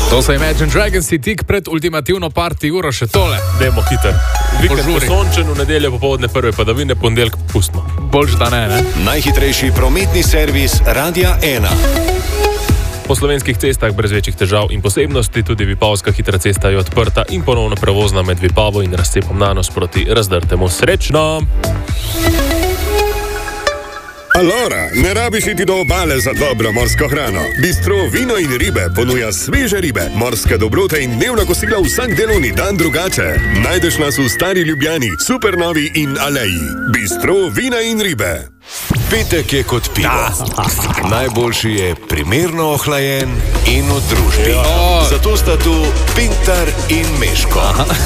To so Imagine Dragons tik pred ultimativno party uro še tole. Dajmo hiter. Vikend bo sončen, v nedeljo popoldne prve padavine, ponedeljek pustimo. Boljš da ne? Najhitrejši prometni servis Radia 1. Po slovenskih cestah brez večjih težav in posebnosti, tudi Vipavska hitra cesta je odprta in ponovno prevozna med Vipavo in razcepom Nanos proti Razdrtemu. Srečno! Alora, ne rabiš iti do obale za dobro morsko hrano. Bistro Vino in ribe ponuja sveže ribe, morske dobrote in dnevna kosila vsak delovni dan drugače. Najdeš nas v Stari Ljubljani, Supernovi in Aleji. Bistro Vina in ribe. Petek je kot pivo. Najboljši je primerno ohlajen in v družbi. Zato sta tu Pintar in Meško.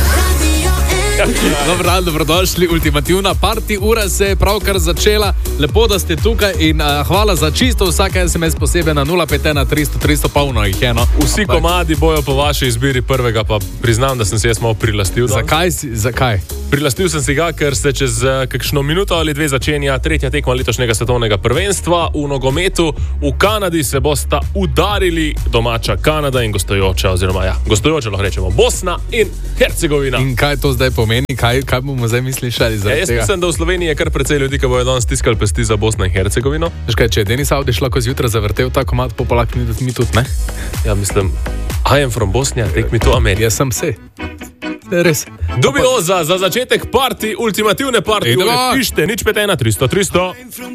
Dobrodošli, ultimativna party ura se je pravkar začela. Lepo, da ste tukaj in hvala za čisto vsak SMS posebej na 051 300 300 polno jih je. No. Vsi komadi bojo po vaši izbiri prvega, pa priznam, da sem se jaz malo prilastil. Zakaj? Prilastil sem si ga, ker se čez kakšno minuto ali dve začenja tretja tekma letošnjega svetovnega prvenstva v nogometu. V Kanadi se bosta udarili domača Kanada in gostujoča, oziroma gostujoča lahko rečemo Bosna in Hercegovina. In kaj to zdaj pomeni? Kaj bomo zdaj slišali za tega? Jaz mislim, da v Sloveniji je kar precej ljudi, ki bojo danes stiskali pesti za Bosno in Hercegovino. Veš kaj, če je Denis Avdić lahko zjutraj zavrtel ta komad, popolak mi tudi, ne? Ja, mislim, I am from Bosnia, take me to America. Jaz sem vse. Res. Dubioza za začetek party, ultimativne party, pište, nič 51 300 300.